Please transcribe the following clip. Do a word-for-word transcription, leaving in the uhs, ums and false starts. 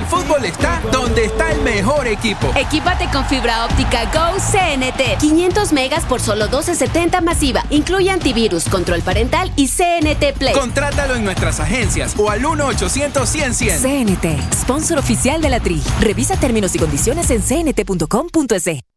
El fútbol está donde está el mejor equipo. Equípate con fibra óptica Go C N T. quinientos megas por solo doce setenta masiva. Incluye antivirus, control parental y C N T Play. Contrátalo en nuestras agencias o al uno ochocientos cien cien. C N T, sponsor oficial de la Tri. Revisa términos y condiciones en c n t punto com punto e s.